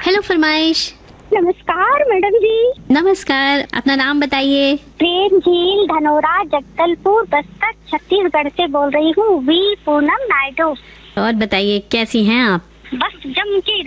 Hello फरमाइश। नमस्कार madam जी। नमस्कार, अपना नाम बताइए। प्रेम झील धनोरा जगदलपुर बस्तर छत्तीसगढ़ से बोल रही हूँ, वी पूनम नायडू। और बताइए कैसी हैं आप? बस जम के